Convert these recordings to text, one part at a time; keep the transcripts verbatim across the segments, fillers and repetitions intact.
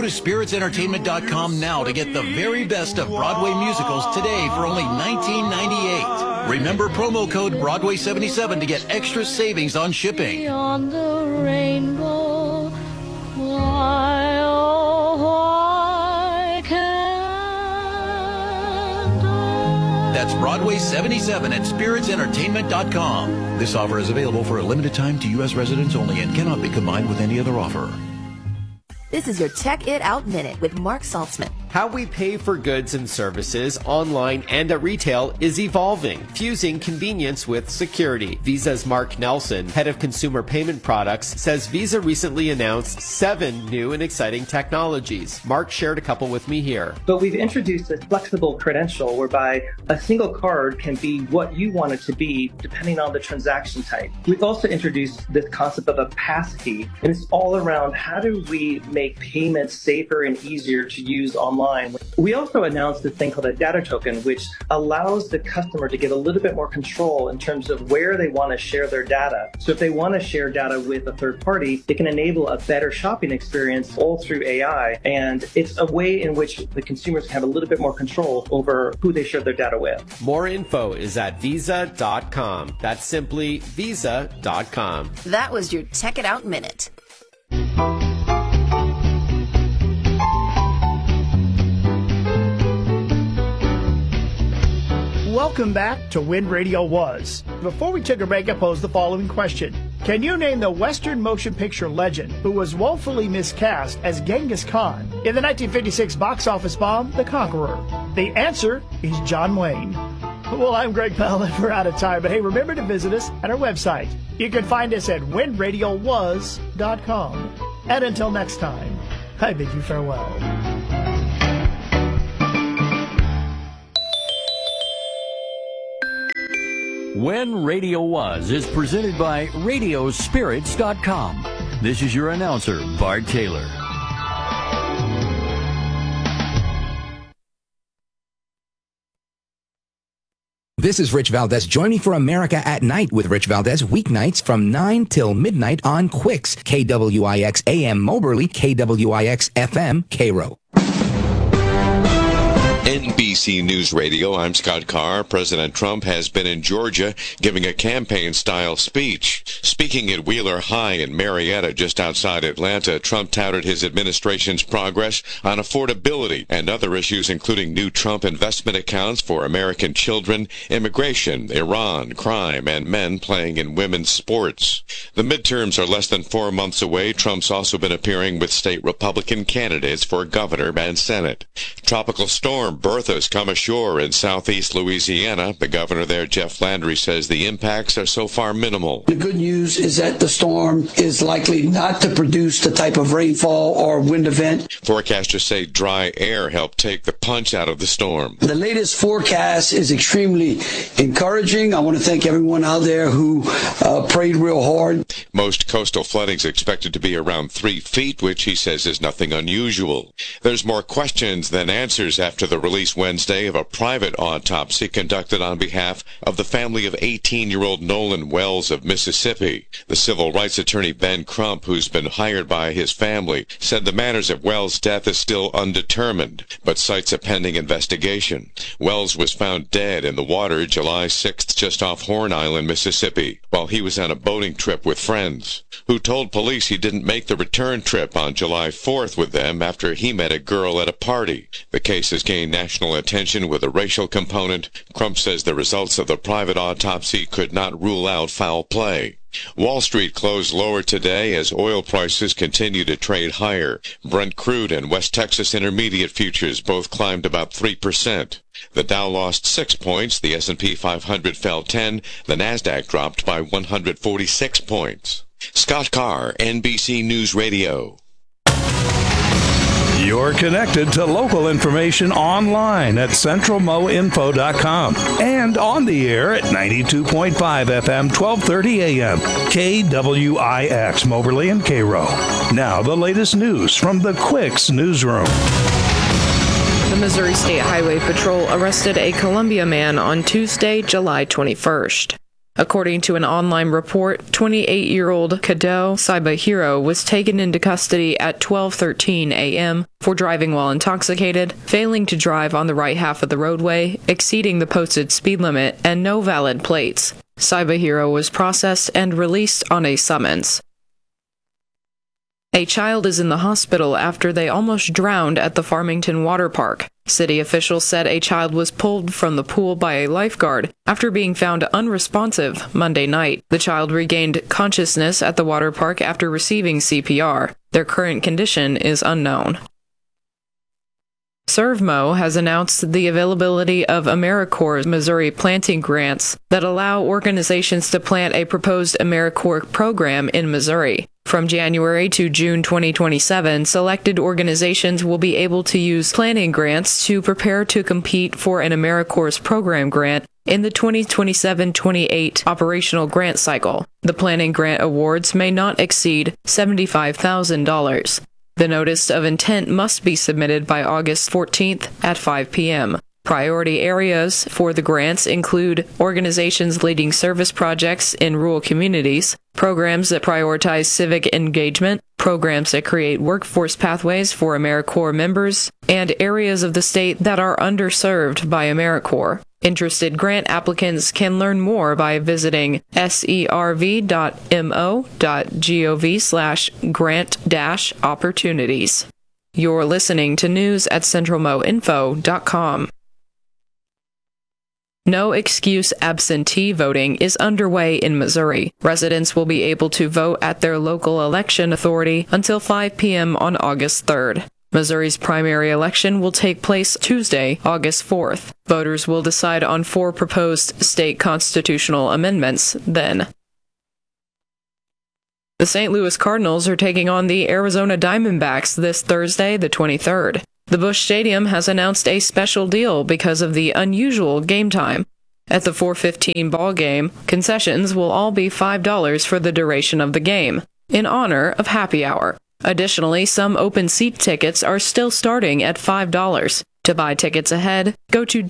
Go to spirits entertainment dot com now to get the very best of Broadway musicals today for only nineteen ninety-eight. Remember promo code Broadway seventy-seven to get extra savings on shipping. Beyond the rainbow, why, oh, why can't I? That's Broadway seventy-seven at spirits entertainment dot com. This offer is available for a limited time to U S residents only and cannot be combined with any other offer. This is your Check It Out Minute with Mark Saltzman. How we pay for goods and services online and at retail is evolving, fusing convenience with security. Visa's Mark Nelson, head of consumer payment products, says Visa recently announced seven new and exciting technologies. Mark shared a couple with me here. But we've introduced a flexible credential whereby a single card can be what you want it to be depending on the transaction type. We've also introduced this concept of a passkey, and it's all around how do we make payments safer and easier to use online. We also announced this thing called a data token, which allows the customer to get a little bit more control in terms of where they want to share their data. So if they want to share data with a third party, it can enable a better shopping experience all through A I. And it's a way in which the consumers can have a little bit more control over who they share their data with. More info is at visa dot com. That's simply visa dot com. That was your Check It Out Minute. Welcome back to When Radio Was. Before we took a break, I posed the following question. Can you name the Western motion picture legend who was woefully miscast as Genghis Khan in the nineteen fifty-six box office bomb, The Conqueror? The answer is John Wayne. Well, I'm Greg Powell, and we're out of time. But hey, remember to visit us at our website. You can find us at when radio was dot com. And until next time, I bid you farewell. When Radio Was is presented by radio spirits dot com. This is your announcer, Bart Taylor. This is Rich Valdez. Join me for America at Night with Rich Valdez weeknights from nine till midnight on Quicks, K W I X A M Moberly, K W I X F M Cairo. N B C News Radio, I'm Scott Carr. President Trump has been in Georgia giving a campaign-style speech. Speaking at Wheeler High in Marietta, just outside Atlanta, Trump touted his administration's progress on affordability and other issues, including new Trump investment accounts for American children, immigration, Iran, crime, and men playing in women's sports. The midterms are less than four months away. Trump's also been appearing with state Republican candidates for governor and Senate. Tropical storm Bertha's come ashore in southeast Louisiana. The governor there, Jeff Landry, says the impacts are so far minimal. The good news is that the storm is likely not to produce the type of rainfall or wind event. Forecasters say dry air helped take the punch out of the storm. The latest forecast is extremely encouraging. I want to thank everyone out there who uh, prayed real hard. Most coastal flooding is expected to be around three feet, which he says is nothing unusual. There's more questions than answers after the release Wednesday of a private autopsy conducted on behalf of the family of eighteen-year-old Nolan Wells of Mississippi. The civil rights attorney Ben Crump, who's been hired by his family, said the matters of Wells' death is still undetermined, but cites a pending investigation. Wells was found dead in the water July sixth just off Horn Island, Mississippi, while he was on a boating trip with friends, who told police he didn't make the return trip on July fourth with them after he met a girl at a party. The case has gained national attention with a racial component. Crump says the results of the private autopsy could not rule out foul play. Wall Street closed lower today as oil prices continue to trade higher. Brent crude and West Texas Intermediate futures both climbed about three percent. The Dow lost six points, the S and P five hundred fell ten, the Nasdaq dropped by one hundred forty-six points. Scott Carr, N B C News Radio. You're connected to local information online at central mo info dot com and on the air at ninety-two point five F M, twelve thirty A M, K W I X, Moberly and Cairo. Now the latest news from the Quicks newsroom. The Missouri State Highway Patrol arrested a Columbia man on Tuesday, July twenty-first. According to an online report, twenty-eight-year-old Kado Saibahiro was taken into custody at twelve thirteen a.m. for driving while intoxicated, failing to drive on the right half of the roadway, exceeding the posted speed limit, and no valid plates. Saibahiro was processed and released on a summons. A child is in the hospital after they almost drowned at the Farmington Water Park. City officials said a child was pulled from the pool by a lifeguard after being found unresponsive Monday night. The child regained consciousness at the water park after receiving C P R. Their current condition is unknown. ServMo has announced the availability of AmeriCorps Missouri planting grants that allow organizations to plant a proposed AmeriCorps program in Missouri. From January to June twenty twenty-seven, selected organizations will be able to use planting grants to prepare to compete for an AmeriCorps program grant in the twenty twenty-seven twenty-eight operational grant cycle. The planting grant awards may not exceed seventy-five thousand dollars. The notice of intent must be submitted by August fourteenth at five p.m. Priority areas for the grants include organizations leading service projects in rural communities, programs that prioritize civic engagement, programs that create workforce pathways for AmeriCorps members, and areas of the state that are underserved by AmeriCorps. Interested grant applicants can learn more by visiting serv.mo.gov slash grant dash opportunities. You're listening to news at central mo info dot com. No excuse absentee voting is underway in Missouri. Residents will be able to vote at their local election authority until five p.m. on August third. Missouri's primary election will take place Tuesday, August fourth. Voters will decide on four proposed state constitutional amendments then. The Saint Louis Cardinals are taking on the Arizona Diamondbacks this Thursday, the twenty-third. The Busch Stadium has announced a special deal because of the unusual game time. At the four fifteen ball game, concessions will all be five dollars for the duration of the game, in honor of happy hour. Additionally, some open seat tickets are still starting at five dollars. To buy tickets ahead, go to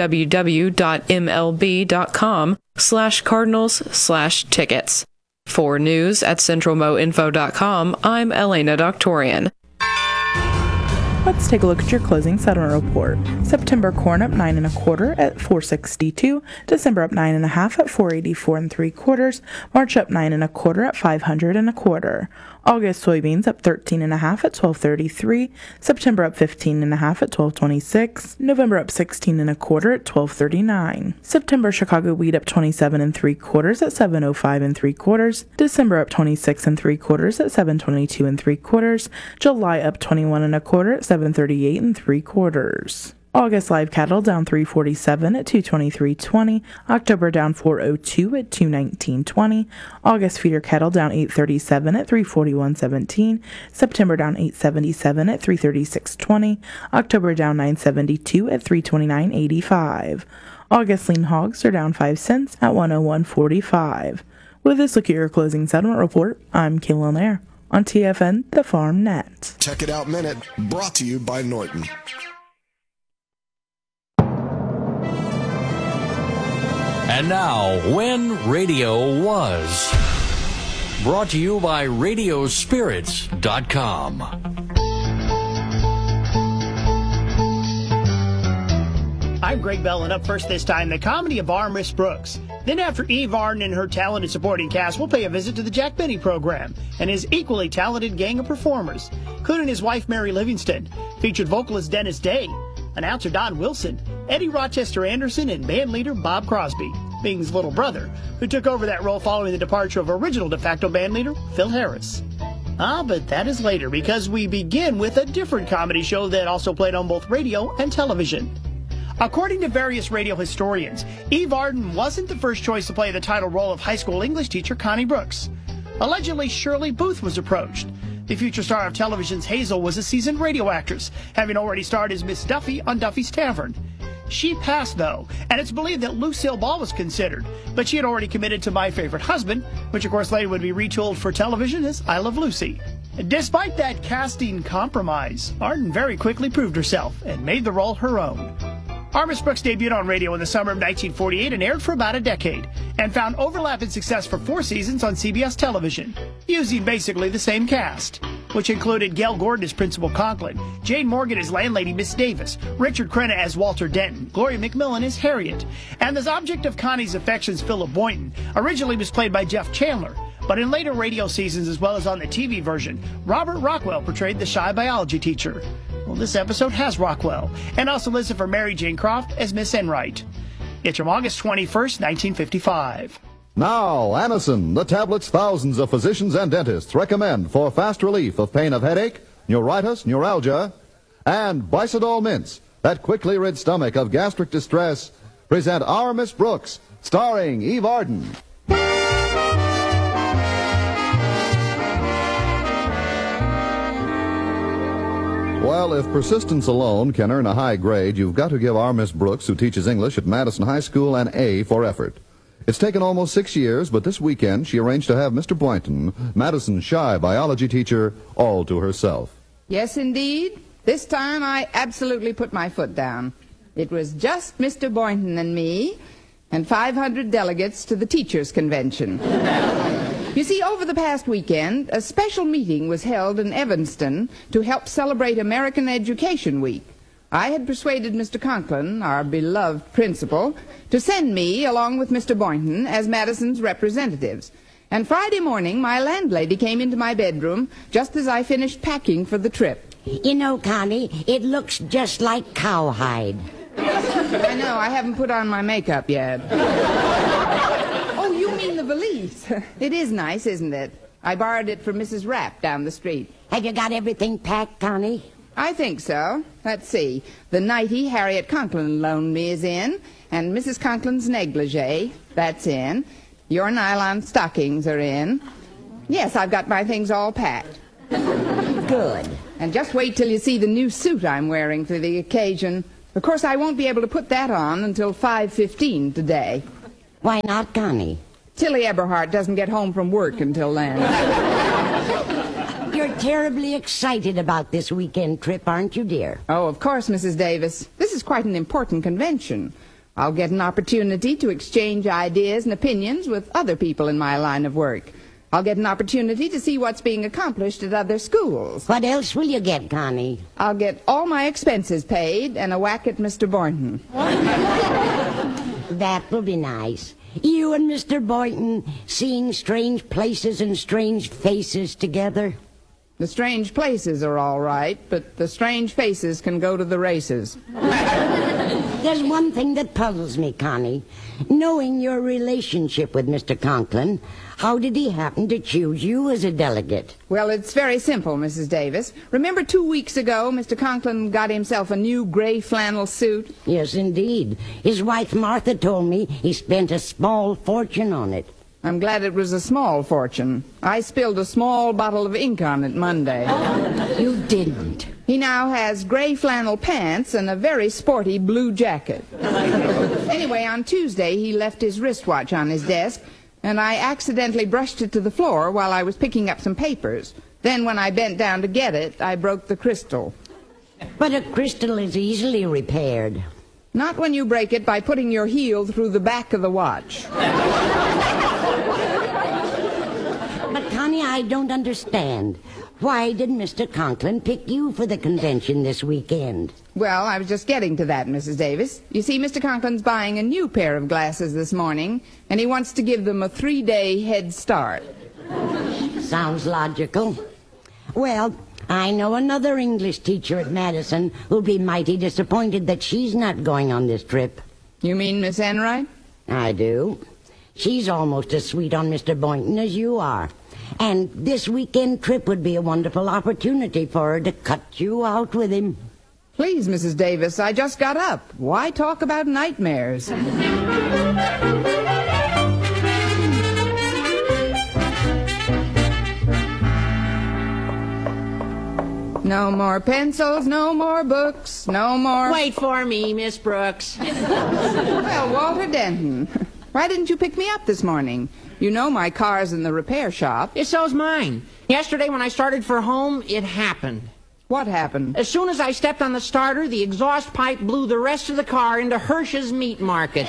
www.mlb.com slash cardinals slash tickets. For news at central mo info dot com, I'm Elena Doctorian. Let's take a look at your closing settlement report. September corn up nine and a quarter at four sixty-two. December up nine and a half at four eighty-four and three quarters. March up nine and a quarter at five hundred and a quarter. August soybeans up thirteen and a half at twelve thirty-three. September up fifteen and a half at twelve twenty-six. November up sixteen and a quarter at twelve thirty-nine. September Chicago wheat up twenty-seven and three quarters at seven oh five and three quarters. December up twenty-six and three quarters at seven twenty-two and three quarters. July up twenty-one and a quarter at seven thirty-eight and three quarters. August live cattle down three forty-seven at two twenty-three twenty. October down four oh two at two nineteen twenty. August feeder cattle down eight thirty-seven at three forty-one seventeen. September down eight seventy-seven at three thirty-six twenty. October down nine seventy-two at three twenty-nine eighty-five. August lean hogs are down five cents at one oh one forty-five. With this look at your closing settlement report, I'm Kayla Nair on T F N The Farm Net. Check It Out Minute, brought to you by Norton. And now, When Radio Was. Brought to you by radio spirits dot com. I'm Greg Bell, and up first this time, the comedy of R. Miss Brooks. Then after Eve Arden and her talented supporting cast will pay a visit to the Jack Benny program and his equally talented gang of performers, including his wife Mary Livingston, featured vocalist Dennis Day, announcer Don Wilson, Eddie Rochester Anderson, and bandleader Bob Crosby, Bing's little brother, who took over that role following the departure of original de facto bandleader Phil Harris. Ah, but that is later, because we begin with a different comedy show that also played on both radio and television. According to various radio historians, Eve Arden wasn't the first choice to play the title role of high school English teacher Connie Brooks. Allegedly, Shirley Booth was approached. The future star of television's Hazel was a seasoned radio actress, having already starred as Miss Duffy on Duffy's Tavern. She passed, though, and it's believed that Lucille Ball was considered, but she had already committed to My Favorite Husband, which of course later would be retooled for television as I Love Lucy. Despite that casting compromise, Arden very quickly proved herself and made the role her own. Our Miss Brooks debuted on radio in the summer of nineteen forty-eight and aired for about a decade, and found overlapping success for four seasons on C B S television, using basically the same cast, which included Gail Gordon as Principal Conklin, Jane Morgan as landlady Miss Davis, Richard Crenna as Walter Denton, Gloria McMillan as Harriet, and the object of Connie's affections, Philip Boynton, originally was played by Jeff Chandler, but in later radio seasons as well as on the T V version, Robert Rockwell portrayed the shy biology teacher. Well, this episode has Rockwell, and also listed for Mary Jane Croft as Miss Enright. It's from August twenty-first, nineteen fifty-five. Now, Anacin, the tablets thousands of physicians and dentists recommend for fast relief of pain of headache, neuritis, neuralgia, and Bicidol mints that quickly rid stomach of gastric distress, present Our Miss Brooks, starring Eve Arden. Well, if persistence alone can earn a high grade, you've got to give our Miss Brooks, who teaches English at Madison High School, an A for effort. It's taken almost six years, but this weekend she arranged to have Mister Boynton, Madison's shy biology teacher, all to herself. Yes, indeed. This time I absolutely put my foot down. It was just Mister Boynton and me, and five hundred delegates to the Teachers' Convention. You see, over the past weekend, a special meeting was held in Evanston to help celebrate American Education Week. I had persuaded Mister Conklin, our beloved principal, to send me, along with Mister Boynton, as Madison's representatives. And Friday morning, my landlady came into my bedroom just as I finished packing for the trip. You know, Connie, it looks just like cowhide. I know, I haven't put on my makeup yet. Oh, you mean the valise? It is nice, isn't it? I borrowed it from Missus Rapp down the street. Have you got everything packed, Connie? I think so. Let's see. The nightie Harriet Conklin loaned me is in, and Missus Conklin's negligee, that's in. Your nylon stockings are in. Yes, I've got my things all packed. Good. And just wait till you see the new suit I'm wearing for the occasion. Of course, I won't be able to put that on until five fifteen today. Why not, Connie? Tilly Eberhardt doesn't get home from work until then. You're terribly excited about this weekend trip, aren't you, dear? Oh, of course, Missus Davis. This is quite an important convention. I'll get an opportunity to exchange ideas and opinions with other people in my line of work. I'll get an opportunity to see what's being accomplished at other schools. What else will you get, Connie? I'll get all my expenses paid and a whack at Mister Boynton. That will be nice. You and Mister Boynton seeing strange places and strange faces together. The strange places are all right, but the strange faces can go to the races. There's one thing that puzzles me, Connie. Knowing your relationship with Mister Conklin, how did he happen to choose you as a delegate? Well, it's very simple, Missus Davis. Remember two weeks ago, Mister Conklin got himself a new gray flannel suit? Yes, indeed. His wife Martha told me he spent a small fortune on it. I'm glad it was a small fortune. I spilled a small bottle of ink on it Monday. You didn't. He now has gray flannel pants and a very sporty blue jacket. Anyway, on Tuesday, he left his wristwatch on his desk, and I accidentally brushed it to the floor while I was picking up some papers. Then when I bent down to get it, I broke the crystal. But a crystal is easily repaired. Not when you break it by putting your heel through the back of the watch. But, Connie, I don't understand. Why did Mister Conklin pick you for the convention this weekend? Well, I was just getting to that, Missus Davis. You see, Mister Conklin's buying a new pair of glasses this morning, and he wants to give them a three-day head start. Sounds logical. Well, I know another English teacher at Madison who'll be mighty disappointed that she's not going on this trip. You mean Miss Enright? I do. She's almost as sweet on Mister Boynton as you are. And this weekend trip would be a wonderful opportunity for her to cut you out with him. Please, Missus Davis, I just got up. Why talk about nightmares? No more pencils, no more books, no more... Wait for me, Miss Brooks. Well, Walter Denton, why didn't you pick me up this morning? You know my car's in the repair shop. Yeah, so's mine. Yesterday when I started for home, it happened. What happened? As soon as I stepped on the starter, the exhaust pipe blew the rest of the car into Hirsch's Meat Market.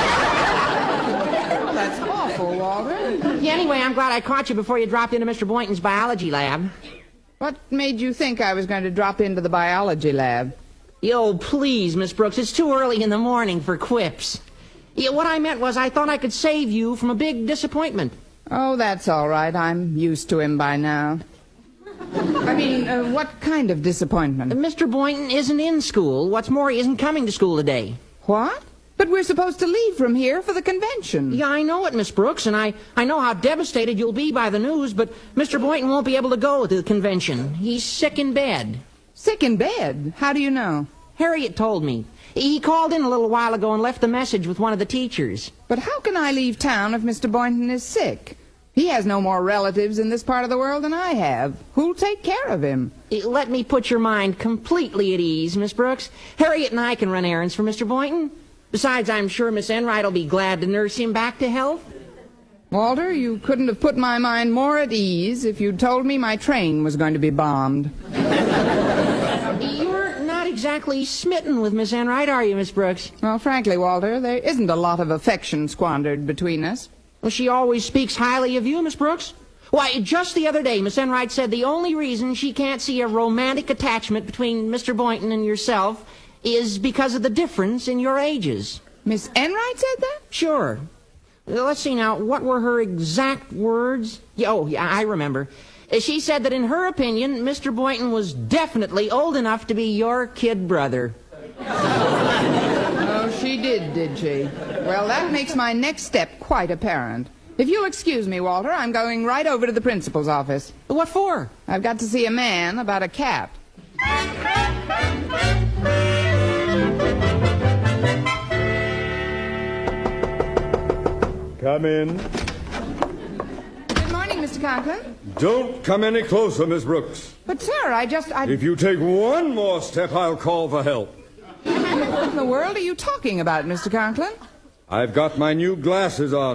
Oh, that's awful, Walter. Yeah, anyway, I'm glad I caught you before you dropped into Mister Boynton's biology lab. What made you think I was going to drop into the biology lab? Oh, please, Miss Brooks, it's too early in the morning for quips. Yeah, what I meant was I thought I could save you from a big disappointment. Oh, that's all right. I'm used to him by now. I mean, uh, what kind of disappointment? Mister Boynton isn't in school. What's more, he isn't coming to school today. What? But we're supposed to leave from here for the convention. Yeah, I know it, Miss Brooks, and I, I know how devastated you'll be by the news, but Mister Boynton won't be able to go to the convention. He's sick in bed. Sick in bed? How do you know? Harriet told me. He called in a little while ago and left a message with one of the teachers. But how can I leave town if Mister Boynton is sick? He has no more relatives in this part of the world than I have. Who'll take care of him? Let me put your mind completely at ease, Miss Brooks. Harriet and I can run errands for Mister Boynton. Besides, I'm sure Miss Enright will be glad to nurse him back to health. Walter, you couldn't have put my mind more at ease if you'd told me my train was going to be bombed. You're not exactly smitten with Miss Enright, are you, Miss Brooks? Well, frankly, Walter, there isn't a lot of affection squandered between us. Well, she always speaks highly of you, Miss Brooks. Why, just the other day, Miss Enright said the only reason she can't see a romantic attachment between Mister Boynton and yourself is because of the difference in your ages. Miss Enright said that? Sure. Well, let's see now, what were her exact words? Oh, yeah, I remember. She said that in her opinion, Mister Boynton was definitely old enough to be your kid brother. Oh, she did, did she? Well, that makes my next step quite apparent. If you'll excuse me, Walter, I'm going right over to the principal's office. What for? I've got to see a man about a cat. Come in. Good morning, Mister Conklin. Don't come any closer, Miss Brooks. But, sir, I just... I... If you take one more step, I'll call for help. What in the world are you talking about, Mister Conklin? I've got my new glasses on.